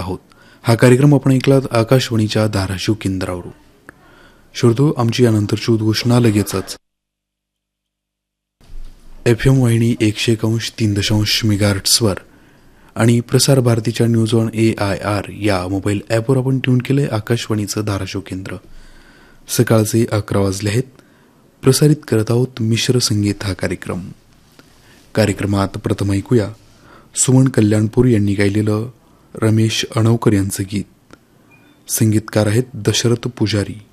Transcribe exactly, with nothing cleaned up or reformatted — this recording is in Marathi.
आहोत. हा कार्यक्रम आपण ऐकलात आकाशवाणीच्या धाराशिव केंद्रावरून. श्रोतो, आमची यानंतरची उद्घोषणा लगेचच. एफ एम वाहिनी एकशे अंश तीन दशांश मेगाहर्ट्झवर आणि प्रसार भारतीच्या news on A I R या मोबाईल ॲपवर आपण ट्यून केले आकाशवाणीचं धाराशिव केंद्र. सकाळचे अकरा वाजले आहेत. प्रसारित करत आहोत मिश्र संगीत हा कार्यक्रम. कार्यक्रमात प्रथम ऐकूया सुमन कल्याणपूर यांनी गायलेलं रमेश अणवकर यांचं गीत. संगीतकार आहेत दशरथ पुजारी.